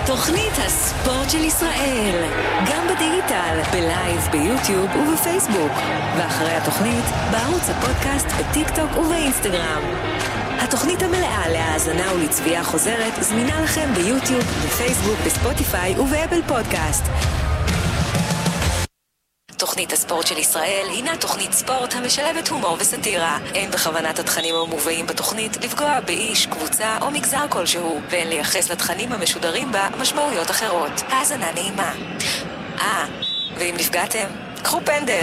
תוכנית הספורט של ישראל, גם בדיגיטל, בלייב, ביוטיוב ובפייסבוק, ואחרי התוכנית בערוץ הפודקאסט, בטיק טוק ובאינסטגרם. התוכנית המלאה להאזנה ולצביעה חוזרת זמינה לכם ביוטיוב, בפייסבוק, בספוטיפיי ובאפל פודקאסט. תוכנית הספורט של ישראל הינה תוכנית ספורט המשלבת הומור וסטירה. אין בכוונת התכנים המובאים בתוכנית לפגוע באיש, קבוצה או מגזר כלשהו, ואין לייחס לתכנים המשודרים בה משמעויות אחרות. האזנה נעימה. ואם נפגעתם, קחו פנדל.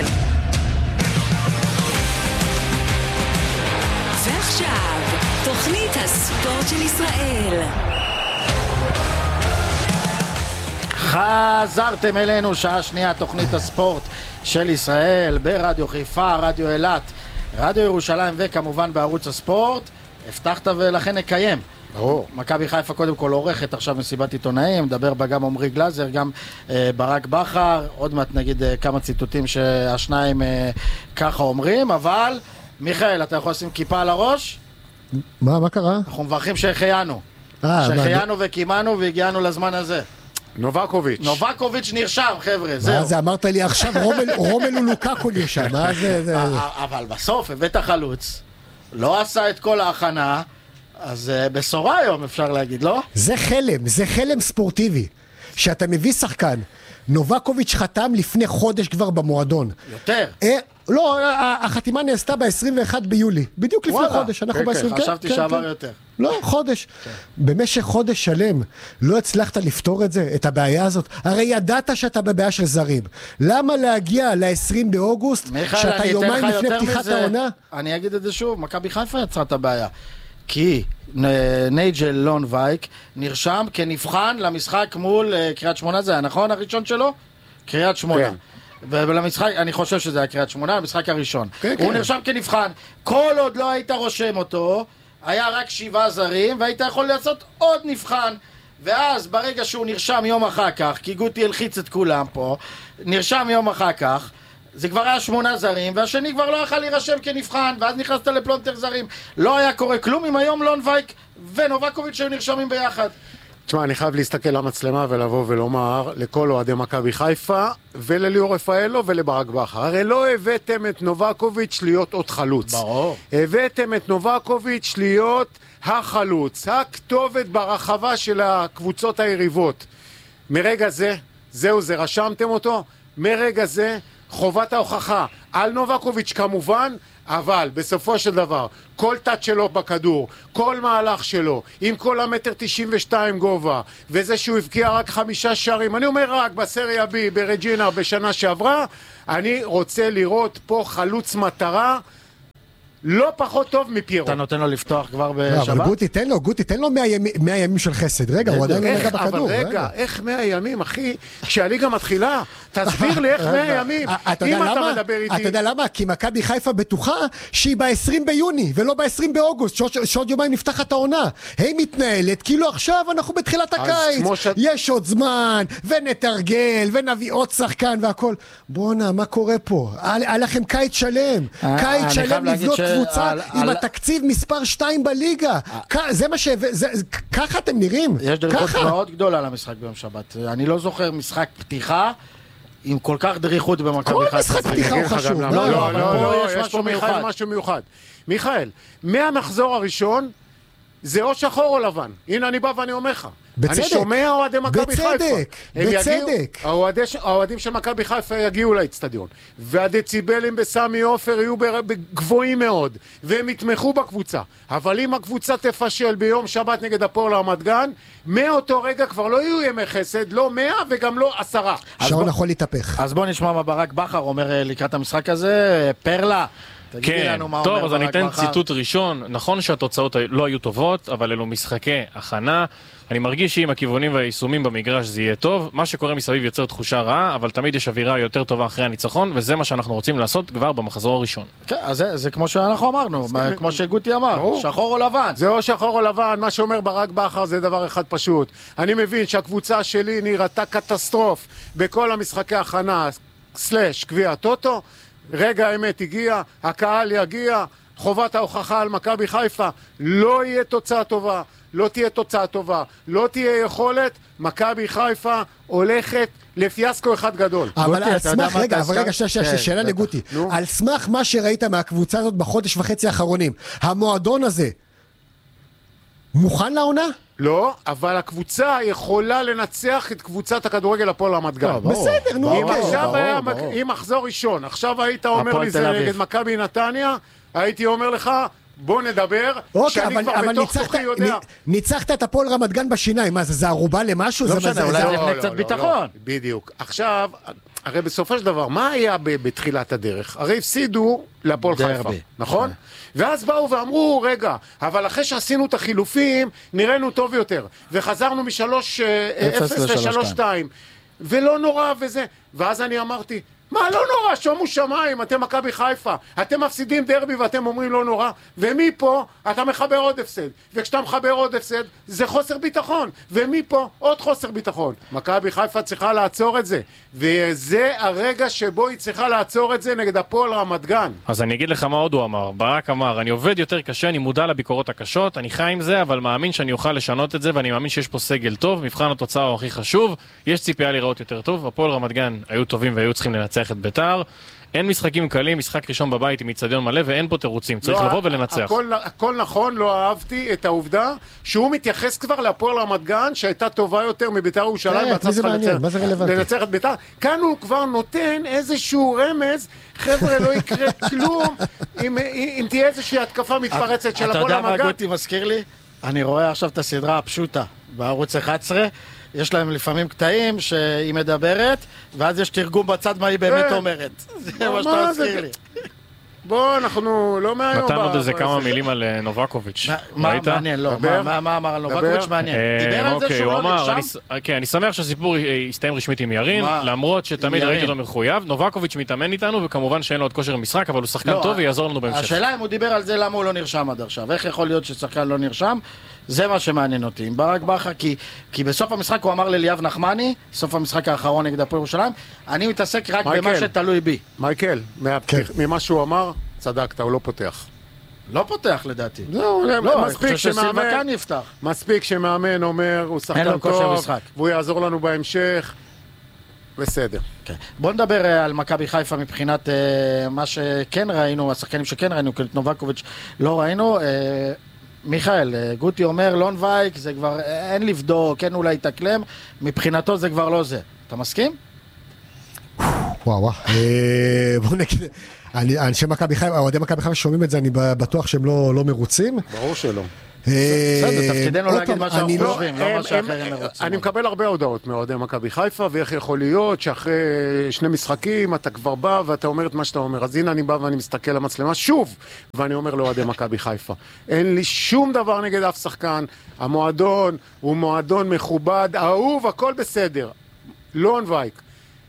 ועכשיו, תוכנית הספורט של ישראל. חזרתם אלינו, שעה שנייה, תוכנית הספורט של ישראל ברדיו חיפה, רדיו אילת, רדיו ירושלים וכמובן בערוץ הספורט. הבטחת ולכן נקיים. מכבי חיפה קודם כל עורכת עכשיו מסיבת עיתונאים, מדבר בה גם עומרי גלזר, גם ברק בכר, עוד מעט נגיד כמה ציטוטים שהשניים ככה אומרים, אבל מיכאל, אתה יכול לשים כיפה על הראש? מה קרה? אנחנו מברכים שהחיינו. שהחיינו וקימנו והגיענו לזמן הזה. נובקוביץ' נרשם, חבר'ה, זהו. מה זה, אמרת לי עכשיו רומלו לוקאקו נרשם, מה זה? אבל בסוף הבאת החלוץ, לא עשה את כל ההכנה, אז בשורה היום אפשר להגיד, לא? זה חלם ספורטיבי, שאתה מביא שחקן, נובקוביץ' חתם לפני חודש כבר במועדון. יותר. לא, החתימה נעשתה ב-21 ביולי, בדיוק לפני חודש, אנחנו ב-20... חשבתי שעבר יותר. לא, חודש. במשך חודש שלם לא הצלחת לפתור את זה, את הבעיה הזאת. הרי ידעת שאתה בבעיה של זרים. למה להגיע ל-20 באוגוסט, שאתה יומיים לפני פתיחת העונה? אני אגיד את זה שוב, מכבי חיפה יצרה את הבעיה. כי נייג'ל לונבייק נרשם כנבחן למשחק מול קריית שמונה, זה היה נכון הראשון שלו? קריית שמונה. ולמשחק, אני חושב שזה היה קריית שמונה, המשחק הראשון. הוא נרשם כנבחן. כל עוד לא היית רושם אותו, היה רק 7 זרים, והיית יכול לעשות עוד נבחן. ואז ברגע שהוא נרשם יום אחר כך, כי גוטי הלחיץ את כולם פה, נרשם יום אחר כך, זה כבר היה 8 זרים, והשני כבר לא יכל להירשם כנבחן, ואז נכנסת לפלונטר זרים. לא היה קורה כלום אם היום לונבייק ונובקוביץ' היו נרשמים ביחד. תשמע, אני חייב להסתכל למצלמה ולבוא ולומר לכל אוהדי מכבי חיפה ולליאור רפאלו ולברק בכר. הרי לא הבאתם את נובקוביץ' להיות עוד חלוץ. ברור. הבאתם את נובקוביץ' להיות החלוץ, הכתובת ברחבה של הקבוצות היריבות. מרגע זה, זה רשמתם אותו, מרגע זה חובת ההוכחה על נובקוביץ' כמובן, אבל בסופו של דבר, כל טאט שלו בכדור, כל מהלך שלו, עם כל 1.92 גובה, וזה שהוא הבקיע רק 5 שערים, אני אומר רק בסריה בי, ברג'ינה, בשנה שעברה, אני רוצה לראות פה חלוץ מטרה, לא פחות טוב מפיירו. אתה נותן לו לפתוח כבר בשבת? אבל גוטי, תן לו 100 ימים של חסד. רגע, הוא עדיין לא נגע בכדור. אבל רגע, איך 100 ימים, אחי? כשהליגה מתחילה, תסביר לי איך 100 ימים. אם אתה מדבר איתי... אתה יודע למה? כי מכבי חיפה בטוחה שהיא ב-20 ביוני, ולא ב-20 באוגוסט, שעוד יומיים נפתחת העונה. היא מתנהלת, כאילו עכשיו אנחנו בתחילת הקיץ. יש עוד זמן, ונתרגל, ונביא עוד שחקן והכל. בואנה, מה קורה פה? היה לכם קיץ שלם. קיץ שלם לבנות קבוצה עם התקציב מספר 2 בליגה. זה מה ככה אתם נראים. יש דריכות מאוד גדולה למשחק ביום שבת. אני לא זוכר משחק פתיחה עם כל כך דריכות במכבי חיפה. כל משחק פתיחה הוא חשוב. לא, יש פה משהו מיוחד. מיכאל, מהמחזור הראשון זה או שחור או לבן. הנה אני בא ואני אומר לך. בצדק. אני שומע אוהדי מכבי חיפה. בצדק. האוהדים של מכבי חיפה יגיעו לאצטדיון. והדציבלים בסמי עופר יהיו גבוהים מאוד. והם יתמכו בקבוצה. אבל אם הקבוצה תפשל ביום שבת נגד הפועל רמת גן, מאותו רגע כבר לא יהיו ימי חסד, לא 100 וגם לא 10. שעון יכול להתהפך. אז בוא נשמע מה ברק בכר אומר לקראת המשחק הזה. פרלה. כן, טוב, אז אני אתן ציטוט ראשון. נכון שהתוצאות לא היו טובות, אבל אלו משחקי הכנה. אני מרגיש שאם הכיוונים והיישומים במגרש זה יהיה טוב. מה שקורה מסביב יוצר תחושה רעה, אבל תמיד יש אווירה יותר טובה אחרי הניצחון, וזה מה שאנחנו רוצים לעשות כבר במחזור הראשון. כן, אז זה כמו שאנחנו אמרנו, כמו שגוטי אמר, שחור או לבן. זה או שחור או לבן, מה שאומר ברק בכר זה דבר אחד פשוט. אני מבין שהקבוצה שלי נראתה קטסטרוף בכל המשחקי הכנה, /קביע טוטו. רגע האמת הגיע, הקהל יגיע, חובת ההוכחה על מכבי חיפה, לא יהיה תוצאה טובה, לא תהיה תוצאה טובה, לא תהיה יכולת, מכבי חיפה הולכת לפיאסקו אחד גדול. אבל על סמך, רגע, שאלה לגוטי. על סמך מה שראית מהקבוצה הזאת בחודש וחצי האחרונים, המועדון הזה מוכן לעונה? לא, אבל הקבוצה יכולה לנצח את קבוצת הכדורגל הפועל רמת גן. בסדר, נו. אם מחזור ראשון, עכשיו היית אומר לי זה נגד מכבי נתניה, הייתי אומר לך, בוא נדבר, שאני כבר בתוך תוכי יודע. ניצחת את הפועל רמת גן בשיניים, מה זה ערובה למשהו? לא משנה, אולי זה יבנה קצת ביטחון. בדיוק. עכשיו, הרי בסופו של דבר, מה היה בתחילת הדרך? הרי הפסידו לפועל חיפה, נכון? ואז באו ואמרו, רגע, אבל אחרי שעשינו את החילופים, נראינו טוב יותר. וחזרנו מ-3-0 ל-3-2. ולא נורא וזה. ואז אני אמרתי, מה לא נורא, שומו שמיים, אתם מכבי חיפה, אתם מפסידים דרבי ואתם אומרים לא נורא, ומפה אתה מחבר עוד הפסד, וכשאתה מחבר עוד הפסד זה חוסר ביטחון, ומפה עוד חוסר ביטחון. מכבי חיפה צריכה לעצור את זה, וזה הרגע שבו היא צריכה לעצור את זה נגד הפועל רמת גן. אז אני אגיד לך מה עוד הוא אמר. ברק אמר, אני עובד יותר קשה, אני מודע לביקורות הקשות, אני חי עם זה, אבל מאמין שאני אוכל לשנות את זה, ואני מאמין שיש פה סגל טוב, מבחן התוצאה הוא הכי חשוב, יש ציפייה לראות יותר טוב, הפועל רמת גן היו טובים והיו צריכים לנצח את בית"ר. אין משחקים קלים, משחק ראשון בבית עם אצטדיון מלא ואין פה תירוצים, צריך לבוא ולנצח. הכל נכון, לא אהבתי את העובדה שהוא מתייחס כבר להפועל רמת גן שהייתה טובה יותר מבית"ר ירושלים, לנצח את בית"ר. כאן הוא כבר נותן איזשהו רמז, חבר'ה לא יקרה כלום אם תהיה איזושהי התקפה מתפרצת של הפועל רמת גן. אתה יודע מה גוטי מזכיר לי? אני רואה עכשיו את הסדרה הפשוטה בערוץ 11, יש להם לפעמים קטעים שהיא מדברת, ואז יש תרגום בצד מה היא באמת אומרת. זה מה שאתה מזכיר לי. בוא, אנחנו לא מהיום. נתן עוד איזה כמה מילים על נובקוביץ'. מה מעניין? לא, מה אמר על נובקוביץ' מעניין? דיבר על זה שהוא לא נרשם? כן, אני שמח שהסיפור הסתיים רשמית עם ירין, למרות שתמיד ראיתי לו מחויב. נובקוביץ' מתאמן איתנו, וכמובן שאין לו עוד כושר משחק, אבל הוא שחקן טוב ויעזור לנו בהמשך. השאלה אם הוא דיבר על זה, למה הוא לא נרשם עד עכשיו. איך יכול להיות ששחקן לא נרשם? זה מה שמעניין אותי. עם ברק בכר, כי בסוף המשחק הוא אמר לאליאב נחמני, סוף המשחק האחרון נגד הפועל ירושלים, אני מתעסק רק במה שתלוי בי. מייקל, ממה שהוא אמר, צדקת, הוא לא פותח. לא פותח לדעתי. מספיק שמאמן אומר, הוא שחקן טוב, והוא יעזור לנו בהמשך. בסדר. בוא נדבר על מכבי חיפה מבחינת מה שכן ראינו, השחקנים שכן ראינו, כי את נובקוביץ' לא ראינו. מיכאל, גוטי אומר, לון וייק, זה כבר אין לבדוק, כן אולי תקלם, מבחינתו זה כבר לא זה. אתה מסכים? וואו, בוא נגיד, אנשי מכבי חיפה, אוהדי מכבי חיפה שומעים את זה, אני בטוח שהם לא מרוצים. ברור שלא. בסדר, תפקידנו להגיד מה שאנחנו חושבים, לא מה שאחרים מרוצים. אני מקבל הרבה הודעות מאוהדי מכבי חיפה, ואיך יכול להיות שאחרי 2 משחקים אתה כבר בא ואתה אומר את מה שאתה אומר. אז הנה אני בא ואני מסתכל למצלמה שוב, ואני אומר לאוהדי מכבי חיפה, אין לי שום דבר נגד אף שחקן, המועדון הוא מועדון מכובד, אהוב, הכל בסדר. לון וייק,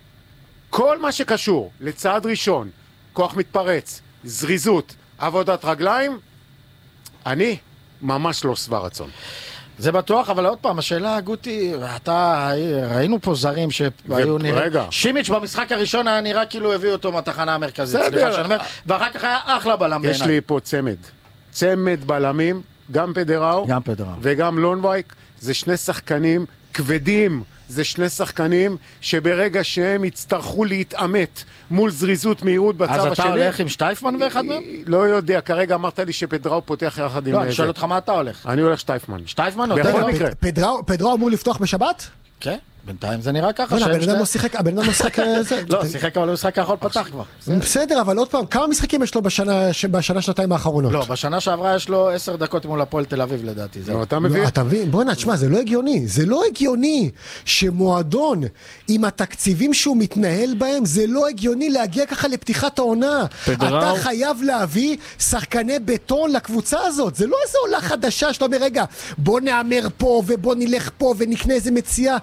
כל מה שקשור לצעד ראשון, כוח מתפרץ, זריזות, עבודת רגליים, אני ממש לא שבע רצון. זה בטוח, אבל עוד פעם, השאלה, גוטי, ראינו פה זרים שהיו נראים. שימיץ' במשחק הראשון היה נראה כאילו הביאו אותו מהתחנה המרכזית. סליחה שאני אומר, ואחר כך היה אחלה בלם בעיניי. יש לי פה צמד בלמים, גם פדראו וגם לון וייק, זה 2 שחקנים כבדים. זה 2 שחקנים שברגע שהם יצטרכו להתאמת מול זריזות מהירות בצו השני. אז אתה הולך עם שטייפמן ואחד מהם? לא יודע, כרגע אמרת לי שפדראו פותח יחד עם... לא, אני שואל אותך מה אתה הולך. אני הולך שטייפמן. שטייפמן? בכל מקרה. פדראו אמור לפתוח בשבת? כן, בינתיים זה נראה ככה. הבן אדם לא שיחק, לא, שיחק אבל הוא משחק האחרון פתח כבר. בסדר, אבל עוד פעם, כמה משחקים יש לו בשנה-שנתיים האחרונות? לא, בשנה שעברה יש לו 10 דקות מול הפועל תל אביב לדעתי. אתה מבין? אתה מבין? בוא נשמע, זה לא הגיוני. זה לא הגיוני שמועדון עם התקציבים שהוא מתנהל בהם, זה לא הגיוני להגיע ככה לפתיחת העונה. אתה חייב להביא שחקני בטון לקבוצה הזאת. זה לא איזו עולה חדשה שאתה אומר, רגע, בוא נאמר פה ובוא נלך פה ונקנה איזה מציאה.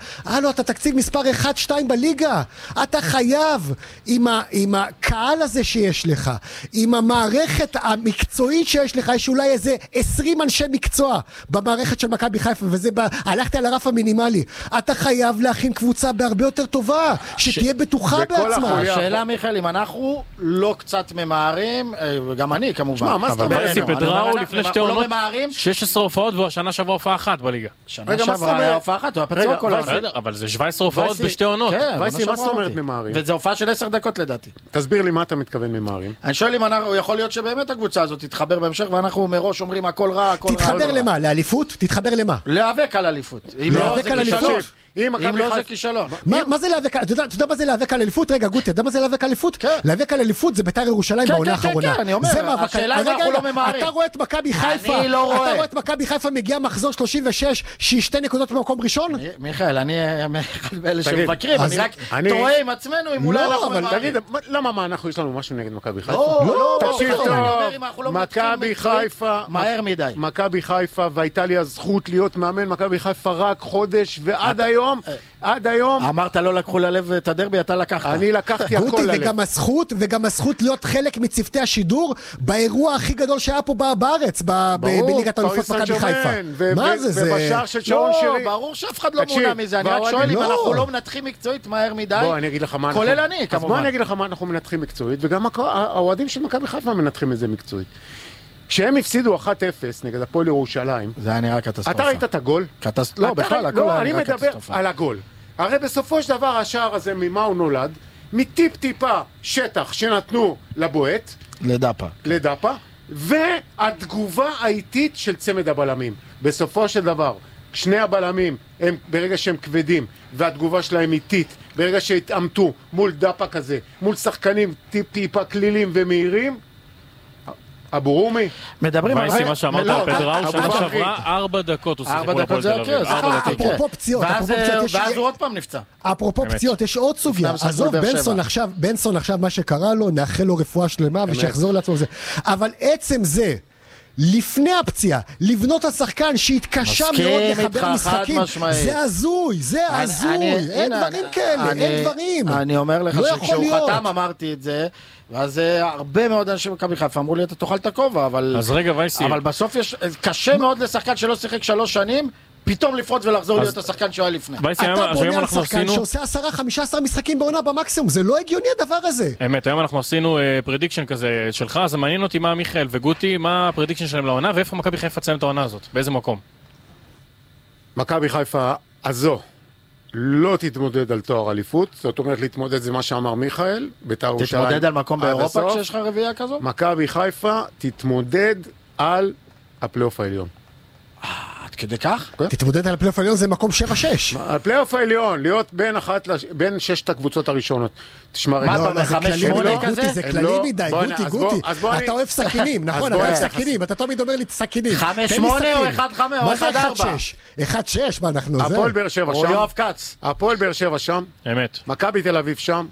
לו, אתה תקציב מספר 1-2 בליגה. אתה חייב עם הקהל הזה שיש לך, עם המערכת המקצועית שיש לך, יש אולי איזה 20 אנשי מקצוע במערכת של מכבי חיפה, וזה הלכתי על הרף המינימלי. אתה חייב להכין קבוצה בהרבה יותר טובה, שתהיה בטוחה בעצמה. השאלה, מיכאל, אם אנחנו לא קצת ממהרים, וגם אני כמובן. אבל ברסי פדראו לפני שתי עונות 16 הופעות והוא השנה שעברה הופעה אחת בליגה. שנה שעברה היה הופעה אחת, הוא היה פצוע כל העונה. אבל זה 17 הופעות בשתי עונות. וייסי, מה זאת אומרת ממהרים? וזה הופעה של 10 דקות לדעתי. תסביר לי מה אתה מתכוון ממהרים. אני שואל אם יכול להיות שבאמת הקבוצה הזאת תתחבר בהמשך, ואנחנו מראש אומרים הכל רע, הכל רע. תתחבר למה? לאליפות? תתחבר למה? להיאבק על אליפות. להיאבק על אליפות. אם לא זה כישלון. מה זה להיאבק? אתה יודע מה זה להיאבק על אליפות? רגע, גוטי, אתה יודע מה זה להיאבק על אליפות? להיאבק על אליפות זה בית"ר ירושלים בעונה האחרונה. כן, אני אומר, השאלה אם אנחנו לא ממהרים. אתה רואה את מכבי חיפה, אני לא רואה. אתה רואה את מכבי חיפה מגיע מחזור 36, שהיא 2 נקודות במקום ראשון? מיכאל, אני אחד באלה שמבקרים, אני רק טועה עם עצמנו אם אולי אנחנו ממהרים. תגיד, למה מה, אנחנו יש לנו משהו נגד מכבי חיפה? לא, תקשיב טוב, מכבי חיפה, מהר מדי. מכבי חיפה, והייתה לי הזכות להיות מאמן מכבי חיפה רק חודש, ועד היום, אמרת לא לקחו ללב את הדרבי, אתה לקחת. אני לקחתי הכל ללב. וגם הזכות להיות חלק מצוותי השידור באירוע הכי גדול שהיה פה בארץ, בליגת האלופות מכבי חיפה. מה זה? ובשער של שעון שלי. ברור שאף אחד לא מונע מזה, אני רק שואל אם אנחנו לא מנתחים מקצועית מהר מדי, כולל אני כמובן. אז בוא אני אגיד לך מה אנחנו מנתחים מקצועית, וגם האוהדים של מכבי חיפה מנתחים את זה מקצועית. כשהם הפסידו 1-0 נגד הפועל ירושלים, זה היה נראה קטסטרופה. אתה ראית את הגול? לא, בכלל, הכל היה נראה קטסטרופה. אני מדבר על הגול. הרי בסופו של דבר השער הזה ממה הוא נולד? מטיפ-טיפה שטח שנתנו לבועט. לדפה. והתגובה האיטית של צמד הבלמים. בסופו של דבר, שני הבלמים, הם, ברגע שהם כבדים, והתגובה שלהם איטית, ברגע שהתאמתו מול דפה כזה, מול שחקנים טיפ-טיפה כלילים ומהירים, אבו רומי. מדברים על מה שאמרת על פדראו, שנה שעברה 4 דקות הוא שיחק מול הפועל תל אביב. אפרופו פציעות, ואז הוא עוד פעם נפצע. אפרופו פציעות, יש עוד סוגיה. עזוב, בנסון עכשיו מה שקרה לו, נאחל לו רפואה שלמה ושיחזור לעצמו זה. אבל עצם זה, לפני הפציעה, לבנות השחקן שהתקשה מאוד לחבר משחקים, זה הזוי, אין דברים כאלה, אין דברים. אני אומר לך שכשהוא חתם אמרתי את זה, ואז הרבה מאוד אנשים מכבי חיפה אמרו לי אתה תאכל את הכובע, אבל בסוף יש קשה מאוד לשחקן שלא שיחק 3 שנים פתאום לפרוץ ולחזור להיות השחקן שהוא היה לפני. אתה בונה על שחקן שעושה 10-15 משחקים בעונה במקסימום, זה לא הגיוני הדבר הזה. אמת, היום אנחנו עשינו פרדיקשן כזה שלך, אז מעניין אותי מה מיכאל וגוטי, מה הפרדיקשן שלהם לעונה, ואיפה מכבי חיפה תסיים את העונה הזאת, באיזה מקום? מכבי חיפה הזו לא תתמודד על תואר אליפות, זאת אומרת להתמודד זה מה שאמר מיכאל, בית"ר ירושלים. תתמודד על מקום באירופה כשיש לך רביעייה כזו? מכבי חיפה תתמודד על הפלייאוף העליון. עד כדי כך? תתמודד על הפלייאוף העליון זה מקום 7-6. הפלייאוף העליון, להיות בין 6 הקבוצות הראשונות. תשמע רגע. מה, זה כללי מדי, גוטי, זה כללי מדי, גוטי. אתה אוהב סכינים, נכון, אתה אוהב סכינים, אתה תמיד אומר לי סכינים. 5-8 או 1-5 או 1-4? 1-6, מה אנחנו זה? הפועל באר שבע שם. או יואב כץ. הפועל באר שבע שם. אמת. מכבי תל אביב שם.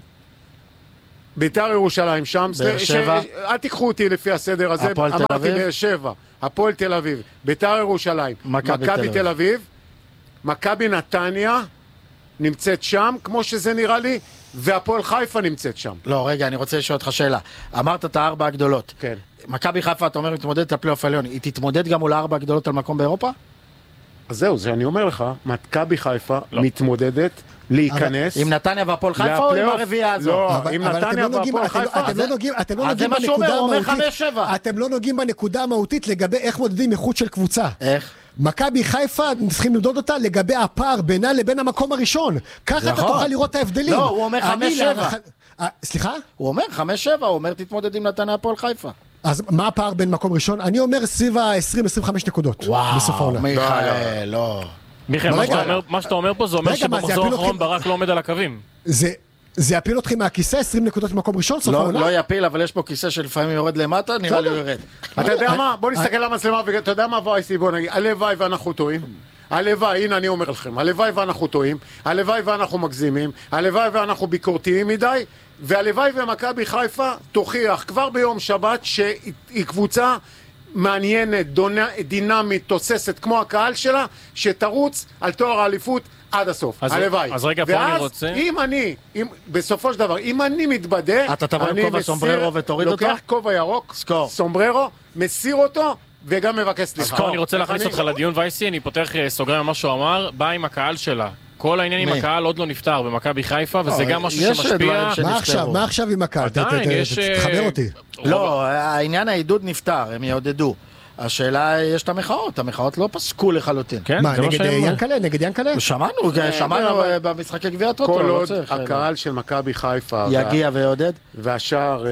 בית"ר ירושלים שם. באר שבע. אל תיקחו אותי לפי הסדר הזה. אמרתי באר שבע. הפועל תל אביב, בית"ר ירושלים, מכבי תל אביב, מכבי נתניה נמצאת שם, כמו שזה נראה לי, והפועל חיפה נמצאת שם. לא, רגע, אני רוצה לשאול אותך שאלה. אמרת את 4 הגדולות. כן. מכבי חיפה, אתה אומר, מתמודדת על הפלייאוף העליון. היא תתמודד גם מול 4 הגדולות על מקום באירופה? אז זהו, זה אני אומר לך, מכבי חיפה מתמודדת להיכנס עם נתניה והפועל חיפה או עם הרביעייה הזו? לא, עם נתניה והפועל חיפה. אתם לא נוגעים בנקודה המהותית לגבי איך מודדים איכות של קבוצה. איך? מכבי חיפה צריכים למדוד אותה לגבי הפער בינה לבין המקום הראשון. ככה אתה תוכל לראות את ההבדלים. לא, הוא אומר 5-7. סליחה? הוא אומר 5-7, הוא אומר תתמודד עם נתניה הפועל חיפה. אז מה הפער בין מקום ראשון? אני אומר סביב ה-20-25 נקודות. וואו, מיכאל, לא. מיכאל, מה שאתה אומר פה זה אומר שבמחזור האחרון ברק לא עומד על הקווים. זה יפיל אתכם מהכיסא, 20 נקודות במקום ראשון, סוף העונה? לא יפיל, אבל יש פה כיסא שלפעמים יורד למטה, נראה לי הוא ירד. אתה יודע מה? בוא נסתכל על המצלמה, ואתה יודע מה וייסי, בוא נגיד, הלוואי ואנחנו טועים. הלוואי, הנה אני אומר לכם, הלוואי ואנחנו טועים, הלוואי ואנחנו מגזימים, הלוואי ואנחנו ביקורתיים מדי, והלוואי ומכבי חיפה תוכיח כבר ביום שבת שהיא קבוצה מעניינת, דינמית, תוססת כמו הקהל שלה, שתרוץ על תואר האליפות עד הסוף, הלוואי. אז רגע, פה אני רוצה... בסופו של דבר, אם אני מתבדה, אתה תבוא עם כובע סומבררו ותוריד אותו? לוקח כובע ירוק, סומבררו, מסיר אותו, וגם מבקש סליחה. אני רוצה להכניס אותך לדיון וייסי, אני פותח סוגריים על מה שהוא אמר, בא עם הקהל שלה. כל העניין עם הקהל עוד לא נפתר במכבי חיפה, וזה גם משהו שמשפיע. מה עכשיו עם הקהל? תחבר אותי. לא, העניין העידוד נפתר, הם יעודדו. השאלה, יש את המחאות לא פסקו לחלוטין. מה, נגד ינקלה? שמענו במשחקי גביע הטוטו. כל עוד הקהל של מכבי חיפה יגיע ויעודד, והשאר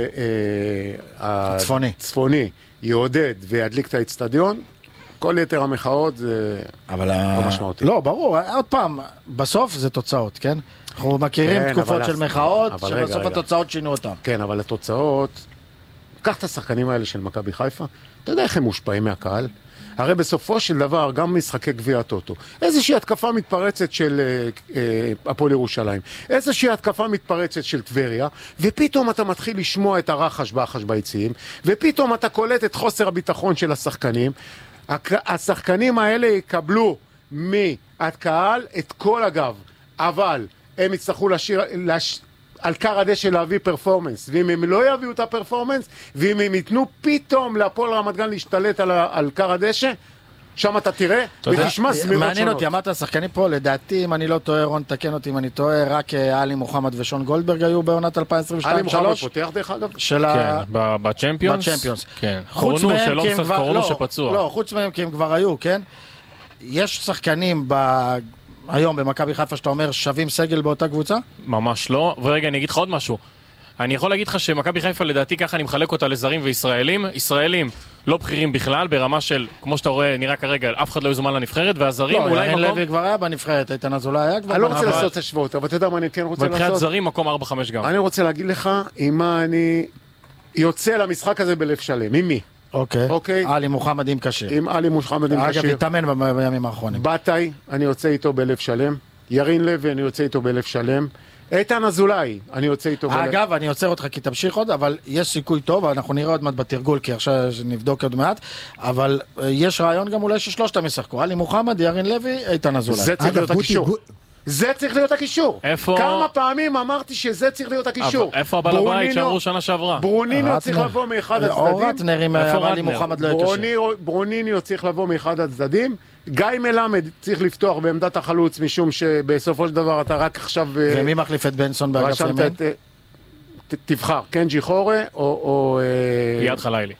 הצפוני יעודד וידליק את האצטדיון, כל יתר המחאות זה לא משמעותי. לא, ברור, עוד פעם, בסוף זה תוצאות, כן? אנחנו מכירים תקופות של מחאות, שבסוף התוצאות שינו אותם. כן, אבל התוצאות, קח את השחקנים האלה של מכבי חיפה, אתה יודע איך הם מושפעים מהקהל? הרי בסופו של דבר, גם משחקי גביע הטוטו, איזושהי התקפה מתפרצת של הפועל ירושלים, איזושהי התקפה מתפרצת של טבריה, ופתאום אתה מתחיל לשמוע את הרחש בחש ביציעים, ופתאום אתה קולט את חוסר הביטחון של השחקנים. השחקנים האלה יקבלו מהקהל את כל הגב, אבל הם יצטרכו על קר הדשא להביא פרפורמנס, ואם הם לא יביאו את הפרפורמנס, ואם הם ייתנו פתאום להפועל רמת גן להשתלט על קר הדשא, שם אתה תראה ותשמע סביבות שונות. מעניין אותי, אמרת השחקנים פה, לדעתי, אם אני לא טועה, רון תקן אותי אם אני טועה, רק עלי מוחמד ושון גולדברג היו בעונת 2022-2023. עלי מוחמד פותח דרך אגב? בצ'מפיונס? בצ'מפיונס. כן. חורונו שפצוע. לא, חוץ מהם כי הם כבר היו, כן? יש שחקנים היום במכבי חיפה שאתה אומר שווים סגל באותה קבוצה? ממש לא, ורגע אני אגיד לך עוד משהו. אני יכול להגיד לך שמכבי חיפה לדעתי ככה אני מחלק אותה לזרים וישראלים. ישראלים לא בכירים בכלל, ברמה של, כמו שאתה רואה, נראה כרגע, אף אחד לא יוזמן לנבחרת, והזרים אולי מקום... לא, לוי כבר היה בנבחרת, איתן אזולאי היה כבר... אני לא רוצה לעשות השוואות, אבל אתה יודע מה אני כן רוצה לעשות? מבחינת זרים מקום 4-5 גם. אני רוצה להגיד לך, עם מה אני יוצא למשחק הזה בלב שלם, עם מי? אוקיי. עלי מוחמד עם קשיר. עם עלי מוחמד עם קשיר. אגב, התאמן בימים האחרונים. בתאי, אני יוצא איתו בלב שלם. ירין לוי, אני יוצא איתו בלב שלם. איתן אזולאי, אני יוצא איתו בלב... אגב, אני יוצא אותך כי תמשיך עוד, אבל יש סיכוי טוב, אנחנו נראה עוד מעט בתרגול, כי עכשיו נבדוק עוד מעט, אבל יש רעיון גם אולי ששלושתם ישחקו. עלי מוחמד, ירין לוי, איתן אזולאי. זה צריך להיות הקישור. זה צריך להיות הקישור. כמה פעמים אמרתי שזה צריך להיות הקישור. איפה הבעל הבית שעברו שנה שעברה? ברוניניו צריך לבוא מאחד הצדדים. ברוניניו צריך לבוא מאחד הצדדים. גיא מלמד צריך לפתוח בעמדת החלוץ, משום שבסופו של דבר אתה רק עכשיו... ומי מחליף את בנסון באגף ימין? תבחר, קנג'י חורה או... יד חלילי.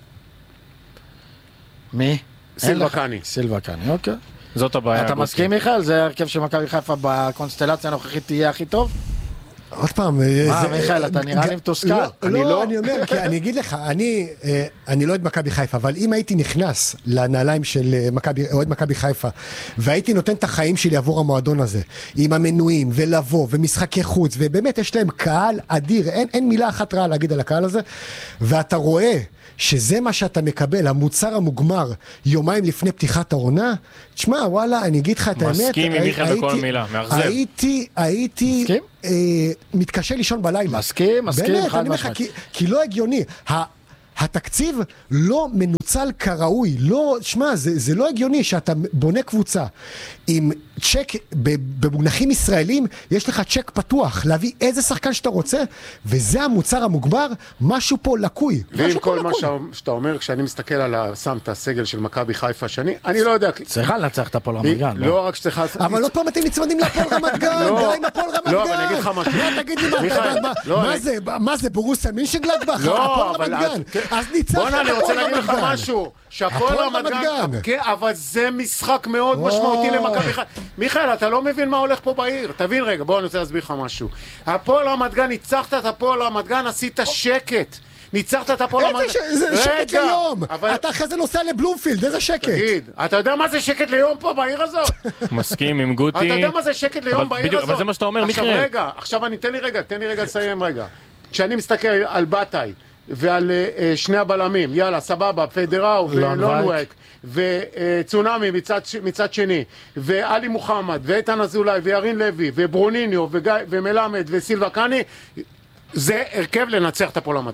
מי? סילבה קני. סילבה קני, אוקיי. זאת הבעיה. אתה מסכים מיכאל? זה הרכב שמכבי חיפה בקונסטלציה הנוכחית תהיה הכי טוב? עוד פעם... מיכאל, אתה נראה לי מתוסכל. לא, אני אומר, כי אני אגיד לך, אני לא אוהד מכבי חיפה, אבל אם הייתי נכנס לנעליים של אוהד מכבי חיפה, והייתי נותן את החיים שלי עבור המועדון הזה, עם המנויים, ולבוא, ומשחקי חוץ, ובאמת יש להם קהל אדיר, אין מילה אחת רעה להגיד על הקהל הזה, ואתה רואה שזה מה שאתה מקבל, המוצר המוגמר, יומיים לפני פתיחת העונה, תשמע, וואלה, אני אגיד לך את האמת, מסכים עם מיכאל בכל מילה, מאכזב. הייתי מתקשה לישון בלילה. מסכים, באמת, אני אומר לך, כי לא הגיוני. התקציב לא מנוצל כראוי, לא, שמה, זה לא הגיוני שאתה בונה קבוצה עם צ'ק, במונחים ישראלים, יש לך צ'ק פתוח, להביא איזה שחקן שאתה רוצה, וזה המוצר המוגבר, משהו פה לקוי. ועם כל מה שאתה אומר, כשאני מסתכל על שם את הסגל של מכבי חיפה, אני לא יודע... צריכה לנצח את הפועל רמת גן. לא רק שצריכה... אבל לא פעם אתם נצמדים לפועל רמת גן, די עם הפועל רמת גן. לא, אבל אני אגיד לך משהו. תגיד לי מה זה, בורוסיה מינשנגלדבך? הפועל רמת גן. אז ניצחת בוא'נה, אני רוצה להגיד לך משהו, שהפועל רמת גן, כן, אבל זה משחק מאוד משמעותי למכבי חיפה. מיכאל, אתה לא מבין מה הולך פה בעיר, תבין רגע, בוא אני רוצה להסביר לך משהו. הפועל רמת גן, ניצחת את הפועל רמת גן, עשית שקט. ניצחת את הפועל רמת גן. זה שקט ליום. אתה אחרי זה נוסע לבלומפילד, איזה שקט. תגיד, אתה יודע מה זה שקט ליום פה בעיר הזאת? מסכים עם גוטי. אתה יודע מה זה שקט ליום בעיר הזאת? אבל זה מה שאתה אומר, מיכאל. עכשיו תן לי רגע לסיים רגע. כשאני מסתכל על בתאי ועל שני הבלמים, יאללה, סבבה, פדראו ולונווייק וצונאמי מצד שני, ואלי מוחמד ואיתן אזולאי וירין לוי וברוניניו ומלמד וסילבה קני, זה הרכב לנצח את הפועל רמת גן.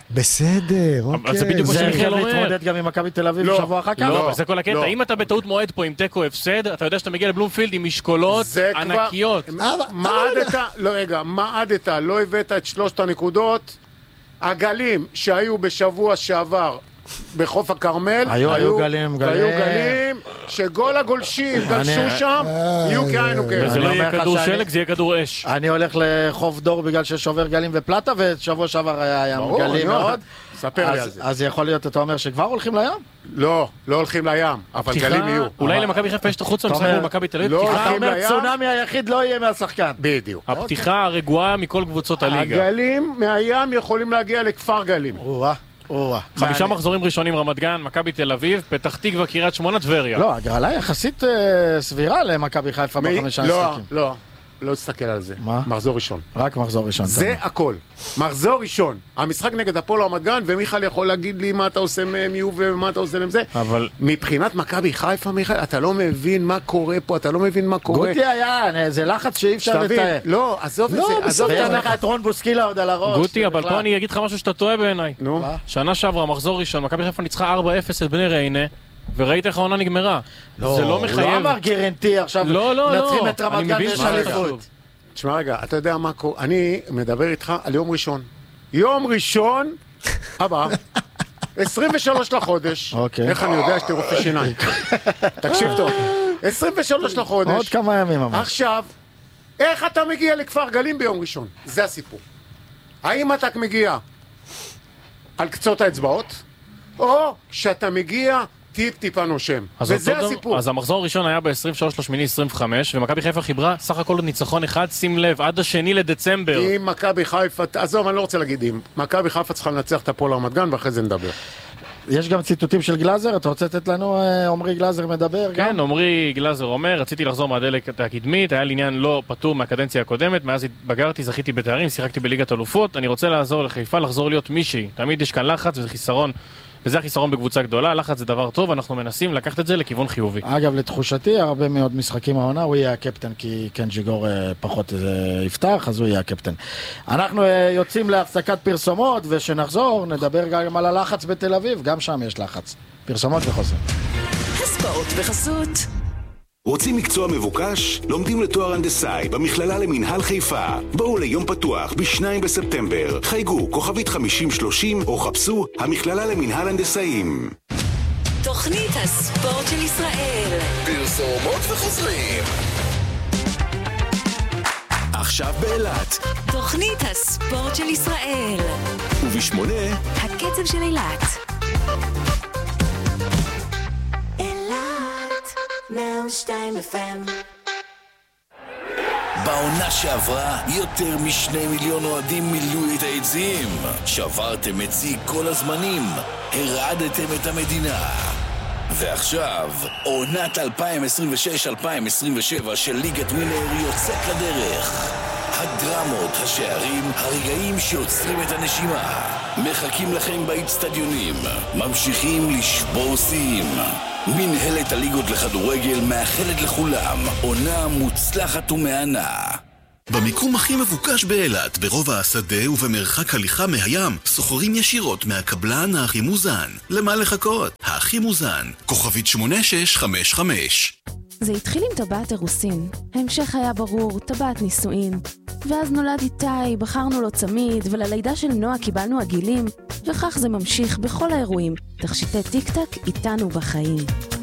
בסדר, אוקיי. זה בדיוק מה שמיכאל אומר. להתמודד גם עם מכבי תל אביב שבוע אחר כך? לא, אבל זה כל הקטע. אם אתה בטעות מועד פה עם תיקו הפסד, אתה יודע שאתה מגיע לבלומפילד עם משקולות ענקיות. מעדת, לא הבאת את 3 הנקודות. הגלים שהיו בשבוע שעבר בחוף הכרמל, היו גלים, שגול הגולשים גלשו שם, יהיו כאינו כאלה. וזה לא יהיה כדור שלג, זה יהיה כדור אש. אני הולך לחוף דור בגלל ששובר גלים ופלטה, ושבוע שעבר היה גלים מאוד. ספר לי על זה. אז יכול להיות, אתה אומר שכבר הולכים לים? לא הולכים לים, אבל גלים יהיו. אולי למכבי חיפה יש את החוץ למשחק מול מכבי תל אביב. אתה אומר צונאמי היחיד לא יהיה מהשחקן. בדיוק. הפתיחה הרגועה מכל קבוצות הליגה. הגלים מהים יכולים להגיע לכפר גלים. 5 מחזורים ראשונים רמת גן, מכבי תל אביב, פתח תקווה, קריית שמונה, טבריה. לא, הגרלה יחסית סבירה למכבי חיפה בחמישה משחקים. לא תסתכל על זה. מה? מחזור ראשון. רק מחזור ראשון. זה הכל. מחזור ראשון. המשחק נגד הפועל רמת גן, ומיכאל יכול להגיד לי מה אתה עושה מהם יהיו ומה אתה עושה להם זה. אבל מבחינת מכבי חיפה, מיכאל, אתה לא מבין מה קורה פה, אתה לא מבין מה קורה. גוטי היה, זה לחץ שאי אפשר לתאר. לא, עזוב את זה. ויש לך את רון בוסקילה עוד על הראש. גוטי, אבל פה אני אגיד לך משהו שאתה טועה בעיניי. שנה שעברה, מחזור ראשון, מכבי חיפה ניצחה 4-0 את בני ריינה. וראית איך העונה נגמרה. זה לא מחייב. לא אמר גרנטי עכשיו. נצחים את רמת גן ויש אליפות. תשמע רגע, אתה יודע מה קורה? אני מדבר איתך על יום ראשון. יום ראשון הבא, 23 לחודש. איך אני יודע שאתה רופא שיניים? תקשיב טוב. 23 לחודש. עוד כמה ימים ממש. עכשיו, איך אתה מגיע לכפר גלים ביום ראשון? זה הסיפור. האם אתה מגיע על קצות האצבעות, או שאתה מגיע טיפה נושם. וזה הסיפור. אז המחזור הראשון היה ב-23/8/25, ומכבי חיפה חיברה סך הכל עוד ניצחון אחד, שים לב, עד 2 לדצמבר. אם מכבי חיפה, עזוב, אני לא רוצה להגיד אם. מכבי חיפה צריכה לנצח את הפועל רמת גן, ואחרי זה נדבר. יש גם ציטוטים של גלאזר, אתה רוצה לתת לנו, עומרי גלאזר מדבר? כן, עומרי גלאזר אומר, רציתי לחזור מהדלת הקדמית, היה לי עניין לא פטור מהקדנציה הקודמת, מאז התבגרתי, זכיתי בתארים, שיחקתי בליגת אלופות, אני רוצה לעזור לחיפה, לחזור להיות מישהי. תמיד יש כאן לחץ וזה חיסרון. וזה החיסרון בקבוצה גדולה, לחץ זה דבר טוב, אנחנו מנסים לקחת את זה לכיוון חיובי. אגב, לתחושתי, הרבה מאוד משחקים העונה, הוא יהיה הקפטן, כי קנג'יגור פחות יפתח, אז הוא יהיה הקפטן. אנחנו יוצאים להפסקת פרסומות, ושנחזור, נדבר גם על הלחץ בתל אביב, גם שם יש לחץ. פרסומות וחוזר. הספורט בחסות. רוצים מקצוע מבוקש? לומדים לתואר הנדסאי במכללה למינהל חיפה. בואו ליום פתוח ב-2 בספטמבר. חייגו כוכבית 5030 או חפשו המכללה למינהל הנדסאים. תוכנית הספורט של ישראל. פרסומות וחוזרים. עכשיו באילת. תוכנית הספורט של ישראל. וב8 הקצב של אילת. 102 FM. בעונה שעברה יותר מ2 מיליון אוהדים מילאו את היציעים. שברתם את שיא כל הזמנים, הרעדתם את המדינה. ועכשיו עונת 2026-2027 של ליגת ווינר יוצאת לדרך. הדרמות, השערים, הרגעים שעוצרים את הנשימה מחכים לכם באצטדיונים, ממשיכים לשבור שיאים. מנהלת הליגות לכדורגל מאחלת לכולם עונה מוצלחת ומהנה. במיקום הכי מבוקש באילת, ברובע השדה ובמרחק הליכה מהים, סוחרים ישירות מהקבלן הכי מוזן. למה לחכות? הכי מוזן, כוכבית 8655. זה התחיל עם טבעת אירוסין. ההמשך היה ברור, טבעת נישואין. ואז נולד איתי, בחרנו לו צמיד, וללידה של נועה קיבלנו עגילים, וכך זה ממשיך בכל האירועים. תכשיטי טיק-טק איתנו בחיים.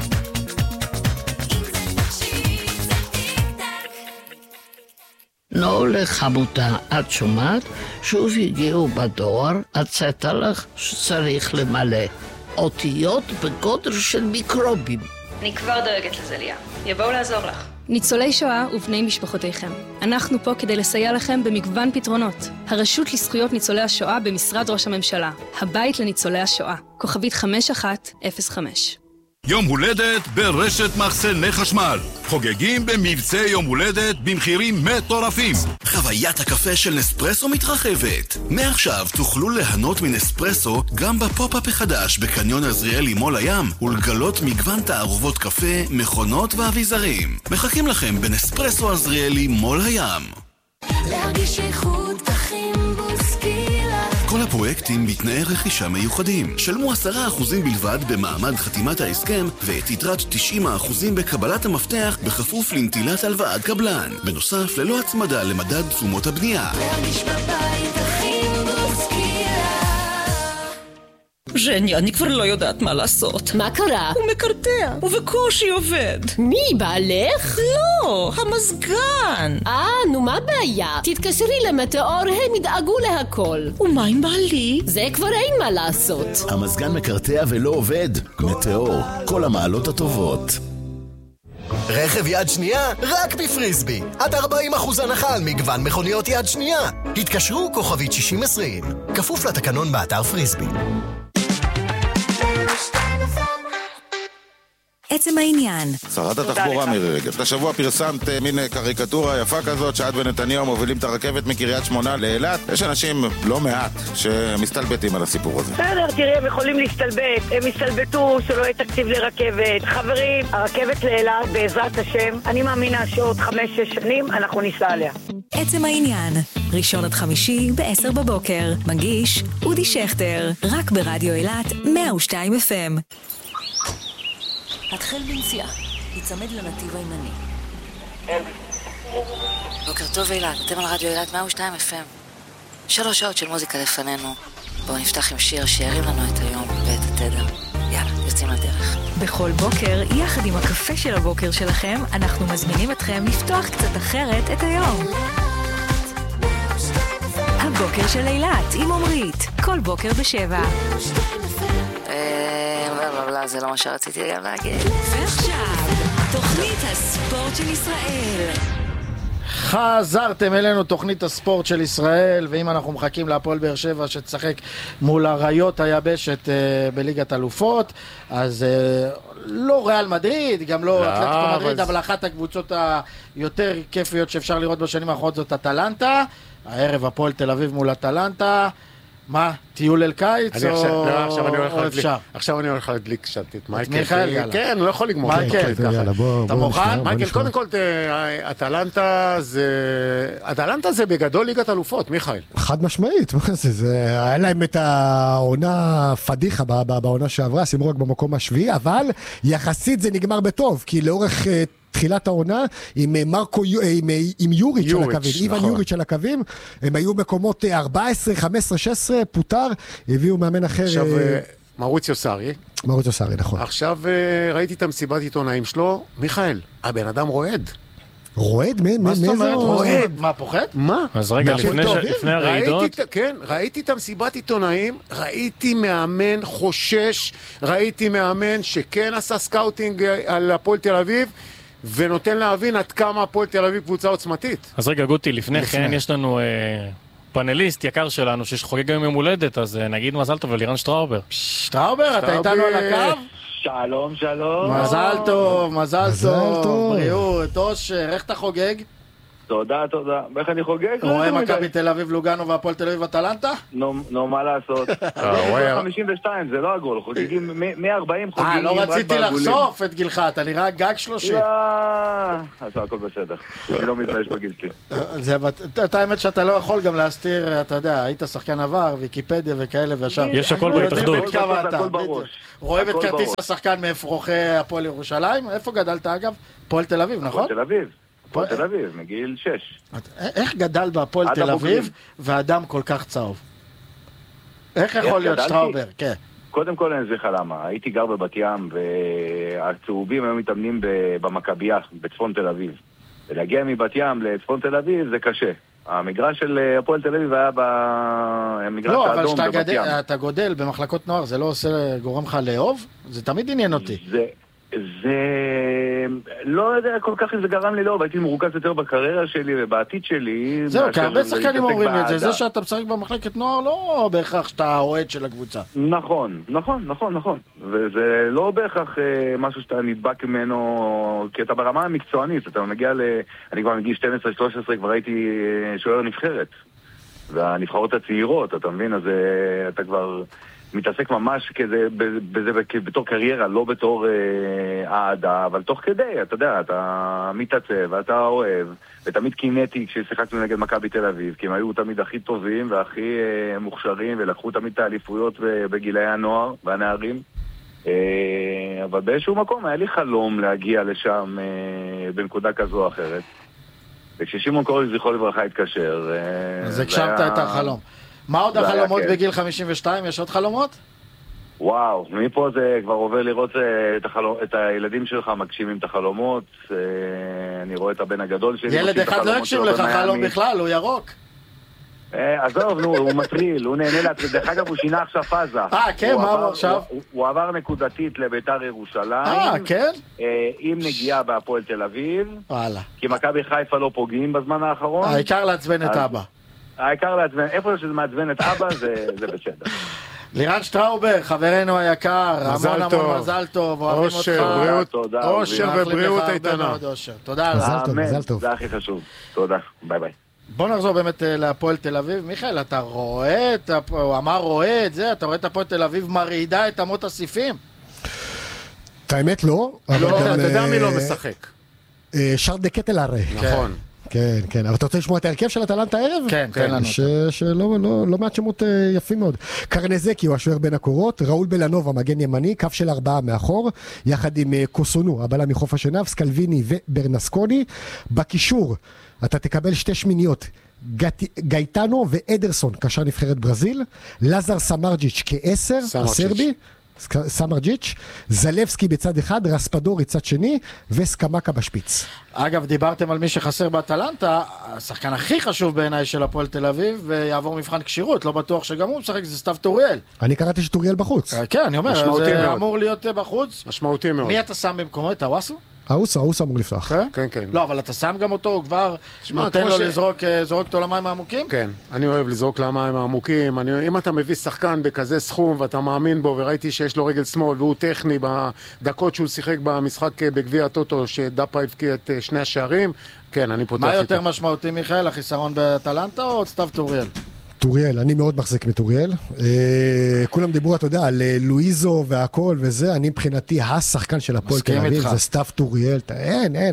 נו לחמותה, את שומעת? שוב הגיעו בדואר, הצאת לך שצריך למלא. אותיות בגודל של מיקרובים. אני כבר דואגת לזה, ליה. יבואו לעזור לך. ניצולי שואה ובני משפחותיכם. אנחנו פה כדי לסייע לכם במגוון פתרונות. הרשות לזכויות ניצולי השואה במשרד ראש הממשלה. הבית לניצולי השואה. כוכבית 5105. יום הולדת ברשת מחסני חשמל. חוגגים במבצע יום הולדת במחירים מטורפים. חוויית הקפה של נספרסו מתרחבת. מעכשיו תוכלו ליהנות מנספרסו גם בפופ-אפ החדש בקניון עזריאלי מול הים, ולגלות מגוון תערובות קפה, מכונות ואביזרים. מחכים לכם בנספרסו עזריאלי מול הים. להרגיש איכות אחים בוסקילה, כל הפרויקטים בתנאי רכישה מיוחדים. שלמו 10% בלבד במעמד חתימת ההסכם, ואת יתרת 90% בקבלת המפתח בכפוף לנטילת הלוואת קבלן. בנוסף, ללא הצמדה למדד תשומות הבנייה. להרגיש בבית הכי מוסקילה. ז'ני, אני כבר לא יודעת מה לעשות. מה קרה? הוא מקרטע, ובקושי עובד. מי, בעלך? לא, המזגן. נו מה הבעיה? תתקשרי למטאור, הם ידאגו להכל. ומה עם בעלי? זה כבר אין מה לעשות. המזגן מקרטע ולא עובד. מטאור, כל המעלות הטובות. רכב יד שנייה רק בפריסבי. עד 40% הנחה על מגוון מכוניות יד שנייה. התקשרו כוכבית 6020. כפוף לתקנון באתר פריסבי. עצם העניין. שרת התחבורה מירי רגב. השבוע פרסמת מין קריקטורה יפה כזאת שעד ונתניהו מובילים את הרכבת מקריית שמונה לאילת. יש אנשים לא מעט שמסתלבטים על הסיפור הזה. בסדר, תראי, הם יכולים להסתלבט. הם הסתלבטו שלא יהיה תקציב לרכבת. חברים, הרכבת לאילת בעזרת השם, אני מאמינה שעוד 5-6 שנים אנחנו ניסע עליה. עצם העניין. ראשון עד חמישי ב-10 בבוקר. מגיש אודי שכטר. רק ברדיו אילת 102 FM. התחל בנסיעה, יצמד לנתיב הימני. בוקר טוב אילת, אתם על רדיו אילת 102 FM. 3 שעות של מוזיקה לפנינו. בואו נפתח עם שיר שירים לנו את היום ואת התדר. יאללה, יוצאים לדרך. בכל בוקר, יחד עם הקפה של הבוקר שלכם, אנחנו מזמינים אתכם לפתוח קצת אחרת את היום. הבוקר של אילת עם עומרית, כל בוקר ב7. זה לא מה שרציתי גם להגיד. ועכשיו, תוכנית הספורט של ישראל. חזרתם אלינו, תוכנית הספורט של ישראל, ואם אנחנו מחכים להפועל באר שבע שתשחק מול הריות היבשת בליגת אלופות, אז לא ריאל מדריד, גם לא אתלטיקו מדריד, אבל אחת הקבוצות היותר כיפיות שאפשר לראות בשנים האחרונות זאת אטלנטה. הערב הפועל תל אביב מול אטלנטה. מה, טיול אל קיץ או אפשר? עכשיו אני הולך להדליק קצת את מייקל. מיכאל, יאללה. כן, הוא לא יכול לגמור. מייקל, אתה מוכן? מייקל, קודם כל, אטלנטה זה בגדול ליגת אלופות, מיכאל. חד משמעית, מה זה? היה להם את העונה פדיחה בעונה שעברה, שימו רק במקום השביעי, אבל יחסית זה נגמר בטוב, כי לאורך תחילת העונה עם מרקו, עם יוריץ' של הקווים, איוון יוריץ' של הקווים, הם היו מקומות 14, 15, 16, פוטר, הביאו מאמן אחר. עכשיו, מרוציו סארי, נכון. עכשיו ראיתי את המסיבת עיתונאים שלו, מיכאל, הבן אדם רועד. רועד? מה זאת אומרת? רועד? מה, פוחד? מה? אז רגע, לפני הרעידות... כן, ראיתי את המסיבת עיתונאים, ראיתי מאמן חושש, ראיתי מאמן שכן עשה סקאוטינג על הפועל תל אביב, ונותן להבין עד כמה הפועל תל אביב קבוצה עוצמתית. אז רגע, גוטי, לפני כן יש לנו פאנליסט יקר שלנו שחוגג היום יום הולדת, אז נגיד מזל טוב ללירן שטראובר. שטראובר, אתה איתנו על הקו? שלום, שלום. מזל טוב, מזל טוב. בריאות, אושר, איך אתה חוגג? תודה, תודה. ואיך אני חוגג? רואה מכבי תל אביב לוגנו והפועל תל אביב אטלנטה? נו, מה לעשות? 52, זה לא הגול, חוגגים 140 חוגגים. לא רציתי לחשוף את גילך, אתה נראה גג 30. אז הכל בסדר, אני לא מתבייש בגיל שלי. את האמת שאתה לא יכול גם להסתיר, אתה יודע, היית שחקן עבר, ויקיפדיה וכאלה וישר. יש הכל בהתאחדות. רואים את כרטיס השחקן מאפרוחי הפועל ירושלים? איפה גדלת אגב? פועל תל אביב, נכון? תל אביב. הפועל תל אביב, מגיל 6. איך גדל בהפועל תל אביב ואדם כל כך צהוב? איך יכול להיות שטראובר? כן. קודם כל אני אסביר לך למה. הייתי גר בבת ים והצהובים היו מתאמנים במכבייה, בצפון תל אביב. ולהגיע מבת ים לצפון תל אביב זה קשה. המגרש של הפועל תל אביב היה במגרש האדום בבת ים. לא, אבל אתה גודל במחלקות נוער, זה לא גורם לך לאהוב? זה תמיד עניין אותי. זה לא יודע כל כך אם זה גרם לי לאהוב, הייתי מרוכז יותר בקריירה שלי ובעתיד שלי. זהו, כי הרבה שחקנים אומרים את זה, זה שאתה משחק במחלקת נוער לא בהכרח שאתה אוהד של הקבוצה. נכון, וזה לא בהכרח משהו שאתה נדבק ממנו, כי אתה ברמה המקצוענית, אתה מגיע אני כבר מגיל 12-13 כבר הייתי שוער נבחרת, והנבחרות הצעירות, אתה מבין, אז אתה כבר מתעסק ממש בזה בתור קריירה, לא בתור העדה, אבל תוך כדי, אתה יודע, אתה מתעצב, אתה אוהב, ותמיד קינאתי כששיחקנו נגד מכבי תל אביב, כי הם היו תמיד הכי טובים והכי מוכשרים, ולקחו תמיד את האליפויות בגילאי הנוער והנערים. אבל באיזשהו מקום היה לי חלום להגיע לשם בנקודה כזו או אחרת. וכששימון קורי זכרו לברכה התקשר... אז הגשמת את החלום. מה עוד החלומות בגיל 52? יש עוד חלומות? וואו, מפה זה כבר עובר לראות את הילדים שלך מגשימים את החלומות. אני רואה את הבן הגדול שלי. ילד אחד לא יקשיב לך חלום בכלל, הוא ירוק. עזוב, נו, הוא מטריל, הוא נהנה להטריל. דרך אגב, הוא שינה עכשיו פאזה. כן, מה הוא עכשיו? הוא עבר נקודתית לביתר ירושלים. כן? עם נגיעה בהפועל תל אביב. וואלה. כי מכבי חיפה לא פוגעים בזמן האחרון. העיקר לעצבן את אבא. העיקר לעצבן, איפה שזה מעצבן את אבא, זה בסדר. לירן שטראובר, חברנו היקר, המון המון מזל טוב, אוהבים אותך. אושר ובריאות איתנה. תודה. מזל טוב. זה הכי חשוב. תודה, ביי ביי. בוא נחזור באמת להפועל תל אביב. מיכאל, אתה רואה, הוא אמר רואה את זה, אתה רואה את הפועל תל אביב מרעידה את אמות הסיפים? את האמת לא. אתה יודע מי לא משחק. שרד דקטל הרי. נכון. כן, כן, אבל אתה רוצה לשמוע את ההרכב של אטלנטה הערב? כן, תן לנו. שלא מעט שמות יפים מאוד. קרנזקי הוא השוער בין הקורות, ראול בלנוב המגן ימני, קו של 4 מאחור, יחד עם קוסונו, הבעלה מחוף השנהב, סקלוויני וברנסקוני. בקישור אתה תקבל 2 שמיניות, גייטנו ואדרסון, קשר נבחרת ברזיל, לזר סמרג'יץ' כ10, הסרבי, סמרג'יץ', זלבסקי בצד אחד, רספדורי צד שני, וסקמקה בשפיץ. אגב, דיברתם על מי שחסר באטלנטה, השחקן הכי חשוב בעיניי של הפועל תל אביב, ויעבור מבחן כשירות, לא בטוח שגם הוא משחק, זה סתיו טוריאל. אני קראתי שטוריאל בחוץ. כן, אני אומר, זה אמור להיות בחוץ. משמעותי מאוד. מי אתה שם במקומו? את הוואסו? האוס אמור לפתוח. כן, כן. לא, אבל אתה שם גם אותו, הוא כבר נותן לו לזרוק אותו למים העמוקים? כן, אני אוהב לזרוק למים העמוקים. אם אתה מביא שחקן בכזה סכום ואתה מאמין בו, וראיתי שיש לו רגל שמאל והוא טכני בדקות שהוא שיחק במשחק בגביע הטוטו, שדאפה הבקיע את 2 השערים, כן, אני פותח איתו. מה יותר משמעותי, מיכאל, החיסרון באטלנטה או סתיו טוריאל? טוריאל, אני מאוד מחזיק מטוריאל. כולם דיברו, אתה יודע, על לואיזו והכל וזה, אני מבחינתי השחקן של הפועל תל אביב, זה סתיו טוריאל. אין,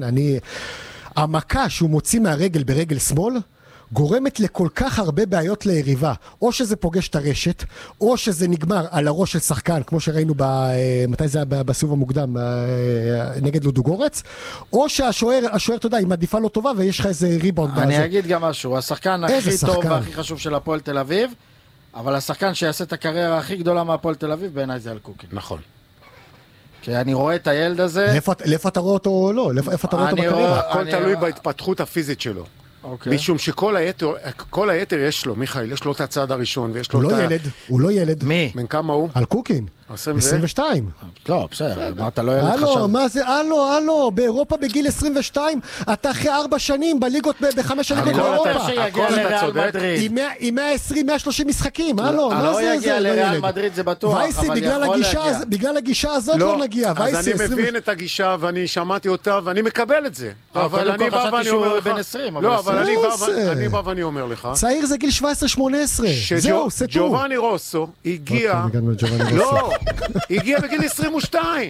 המכה שהוא מוציא מהרגל ברגל שמאל, גורמת לכל כך הרבה בעיות ליריבה. או שזה פוגש את הרשת, או שזה נגמר על הראש של שחקן, כמו שראינו מתי זה היה בסיבוב המוקדם, נגד לודוגורץ, או שהשוער, אתה יודע, היא מעדיפה לא טובה, ויש לך איזה ריבאונד. אני אגיד גם משהו, השחקן הכי טוב והכי חשוב של הפועל תל אביב, אבל השחקן שיעשה את הקריירה הכי גדולה מהפועל תל אביב, בעיניי זה אלקוקין. נכון. כי אני רואה את הילד הזה... לאיפה אתה רואה אותו או לא? איפה אתה רואה אותו בקריירה? הכל תלוי בהתפתחות הפיזית שלו. משום שכל היתר יש לו, מיכאל, יש לו את הצעד הראשון, ויש לו הוא לא ילד. מי? מן כמה הוא? אלקוקין. 22. לא, בסדר, אתה לא ילד חשב. הלו, מה זה? הלו, באירופה בגיל 22, אתה אחרי 4 שנים בליגות ב5 שנים באירופה. שיגיע לריאל מדריד. עם 120-130 משחקים, הלו, מה זה? לא יגיע לריאל מדריד, זה בטוח, וייסי, בגלל הגישה הזאת לא נגיע. אז אני מבין את הגישה, ואני שמעתי אותה, ואני מקבל את זה. אבל אני בא ואני אומר לך... לא, אבל אני בא ואני אומר לך... צעיר זה גיל 17-18. זהו, סטור. ג'ובאני רוסו הגיע... לא, הגיע בגיל 22.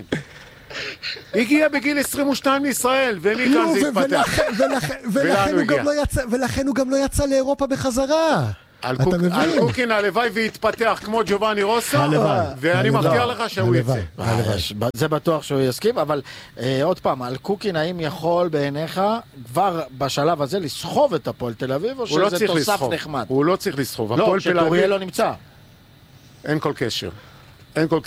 הגיע בגיל 22 לישראל, ומכאן זה התפתח. ולכן הוא גם לא יצא לאירופה בחזרה. אלקוקין הלוואי והתפתח כמו ג'ובאני רוסו, ואני מבטיח לך שהוא יצא. זה בטוח שהוא יסכים, אבל עוד פעם, אלקוקין האם יכול בעיניך כבר בשלב הזה לסחוב את הפועל תל אביב, או שזה תוסף נחמד? הוא לא צריך לסחוב. לא, שטוריאל לא נמצא. אין כל קשר.